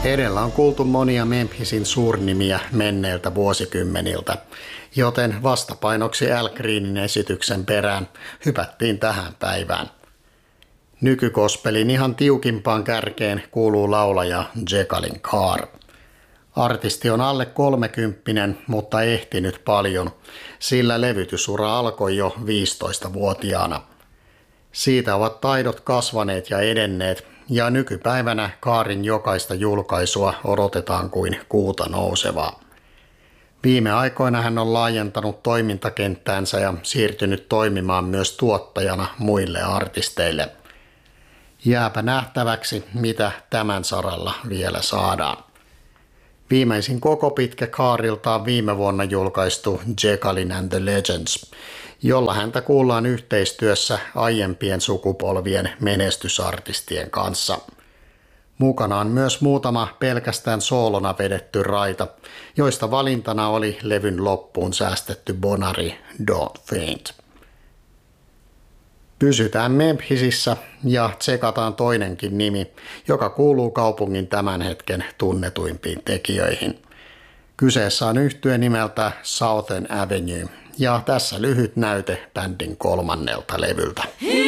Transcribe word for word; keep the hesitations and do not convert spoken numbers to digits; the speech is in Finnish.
Edellä on kuultu monia Memphisin suurnimiä menneiltä vuosikymmeniltä, joten vastapainoksi Al Greenin esityksen perään hypättiin tähän päivään. Nykykospelin ihan tiukimpaan kärkeen kuuluu laulaja Jekalyn Carr. Artisti on alle kolmekymppinen, mutta ehtinyt paljon, sillä levytysura alkoi jo viisitoistavuotiaana. Siitä ovat taidot kasvaneet ja edenneet, ja nykypäivänä Carrin jokaista julkaisua odotetaan kuin kuuta nousevaa. Viime aikoina hän on laajentanut toimintakenttäänsä ja siirtynyt toimimaan myös tuottajana muille artisteille. Jääpä nähtäväksi, mitä tämän saralla vielä saadaan. Viimeisin koko pitkä Carrilta on viime vuonna julkaistu Jekalyn and the Legends, jolla häntä kuullaan yhteistyössä aiempien sukupolvien menestysartistien kanssa. Mukana on myös muutama pelkästään soolona vedetty raita, joista valintana oli levyn loppuun säästetty bonari Don't Faint. Pysytään Memphisissä ja tsekataan toinenkin nimi, joka kuuluu kaupungin tämän hetken tunnetuimpiin tekijöihin. Kyseessä on yhtye nimeltä Southern Avenue ja tässä lyhyt näyte bändin kolmannelta levyltä.